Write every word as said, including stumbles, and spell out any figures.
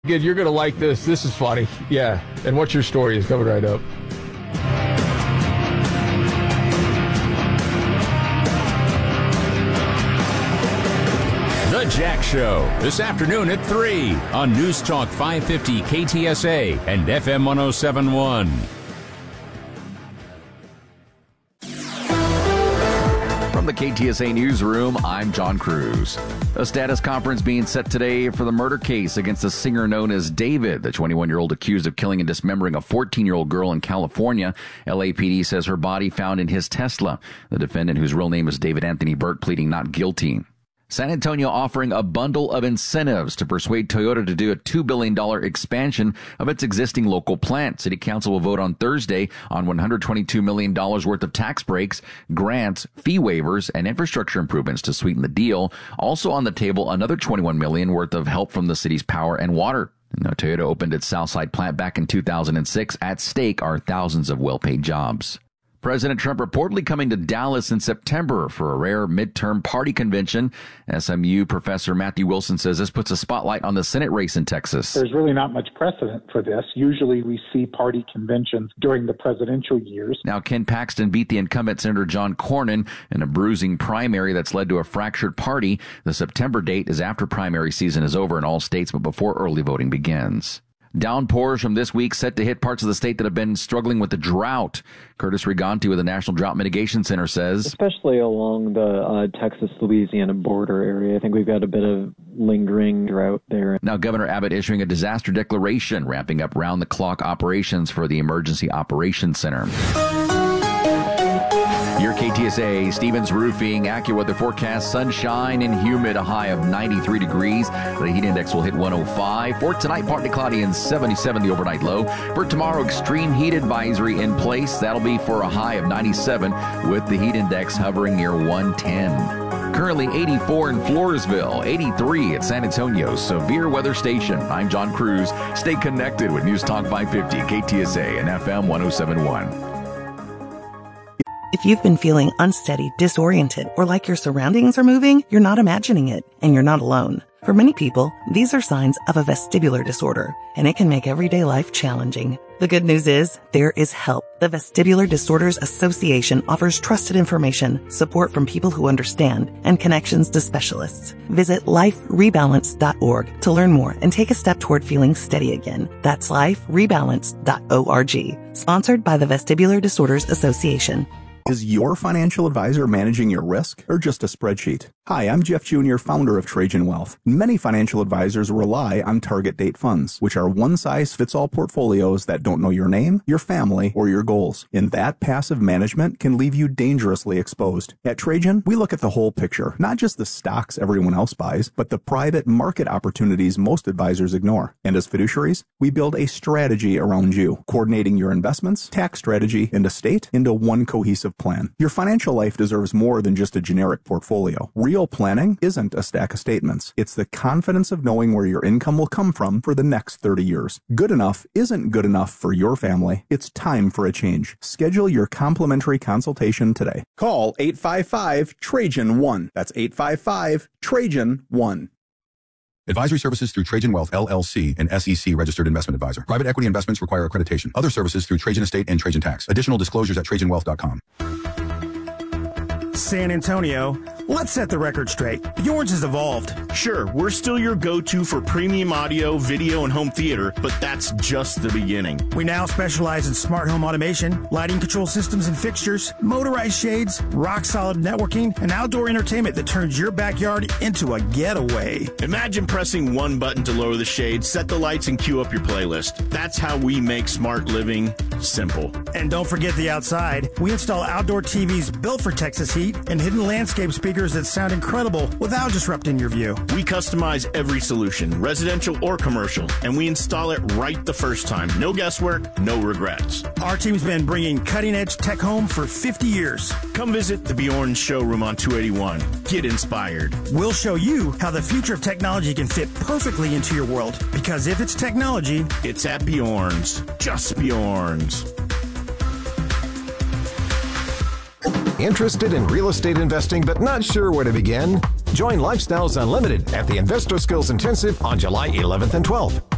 Good, you're going to like this. This is funny. Yeah. And what's your story is coming right up. The Jack Show, this afternoon at three on News Talk five fifty K T S A and F M one oh seven point one. From the K T S A Newsroom, I'm John Cruz. A status conference being set today for the murder case against a singer known as David, the twenty-one-year-old accused of killing and dismembering a fourteen-year-old girl in California. L A P D says her body found in his Tesla. The defendant, whose real name is David Anthony Burke, pleading not guilty. San Antonio offering a bundle of incentives to persuade Toyota to do a two billion dollars expansion of its existing local plant. City Council will vote on Thursday on one hundred twenty-two million dollars worth of tax breaks, grants, fee waivers, and infrastructure improvements to sweeten the deal. Also on the table, another twenty-one million dollars worth of help from the city's power and water. Now, Toyota opened its Southside plant back in two thousand six. At stake are thousands of well-paid jobs. President Trump reportedly coming to Dallas in September for a rare midterm party convention. S M U professor Matthew Wilson says this puts a spotlight on the Senate race in Texas. There's really not much precedent for this. Usually we see party conventions during the presidential years. Now, Ken Paxton beat the incumbent Senator John Cornyn in a bruising primary that's led to a fractured party. The September date is after primary season is over in all states, but before early voting begins. Downpours from this week set to hit parts of the state that have been struggling with the drought. Curtis Riganti with the National Drought Mitigation Center says, especially along the uh, Texas-Louisiana border area, I think we've got a bit of lingering drought there. Now, Governor Abbott issuing a disaster declaration, ramping up round-the-clock operations for the Emergency Operations Center. Your K T S A, Stevens Roofing, AccuWeather forecast, sunshine and humid, a high of ninety-three degrees. The heat index will hit one oh five. For tonight, partly cloudy and seventy-seven, the overnight low. For tomorrow, extreme heat advisory in place. That'll be for a high of ninety-seven, with the heat index hovering near one ten. Currently eighty-four in Floresville, eighty-three at San Antonio Severe Weather Station. I'm John Cruz. Stay connected with News Talk five fifty, K T S A and F M one oh seven point one. If you've been feeling unsteady, disoriented, or like your surroundings are moving, you're not imagining it, and you're not alone. For many people, these are signs of a vestibular disorder, and it can make everyday life challenging. The good news is, there is help. The Vestibular Disorders Association offers trusted information, support from people who understand, and connections to specialists. Visit life rebalance dot org to learn more and take a step toward feeling steady again. That's life rebalance dot org. Sponsored by the Vestibular Disorders Association. Is your financial advisor managing your risk or just a spreadsheet? Hi, I'm Jeff Junior, founder of Trajan Wealth. Many financial advisors rely on target date funds, which are one-size-fits-all portfolios that don't know your name, your family, or your goals. And that passive management can leave you dangerously exposed. At Trajan, we look at the whole picture, not just the stocks everyone else buys, but the private market opportunities most advisors ignore. And as fiduciaries, we build a strategy around you, coordinating your investments, tax strategy, and estate into one cohesive plan. Your financial life deserves more than just a generic portfolio. Real planning isn't a stack of statements. It's the confidence of knowing where your income will come from for the next thirty years. Good enough isn't good enough for your family. It's time for a change. Schedule your complimentary consultation today. Call eight five five Trajan one. That's eight five five Trajan one. Advisory services through Trajan Wealth, L L C, an S E C registered investment advisor. Private equity investments require accreditation. Other services through Trajan Estate and Trajan Tax. Additional disclosures at trajan wealth dot com. San Antonio, let's set the record straight. Bjorn's has evolved. Sure, we're still your go-to for premium audio, video, and home theater, but that's just the beginning. We now specialize in smart home automation, lighting control systems and fixtures, motorized shades, rock-solid networking, and outdoor entertainment that turns your backyard into a getaway. Imagine pressing one button to lower the shade, set the lights, and queue up your playlist. That's how we make smart living simple. And don't forget the outside. We install outdoor T Vs built for Texas heat and hidden landscape speakers that sound incredible without disrupting your view. We customize every solution, residential or commercial, and we install it right the first time. No guesswork, no regrets. Our team's been bringing cutting-edge tech home for fifty years. Come visit the Bjorn showroom on two eighty-one. Get inspired. We'll show you how the future of technology can fit perfectly into your world. Because if it's technology, it's at Bjorn's. Just Bjorn's. Interested in real estate investing but not sure where to begin? Join Lifestyles Unlimited at the Investor Skills Intensive on July eleventh and twelfth.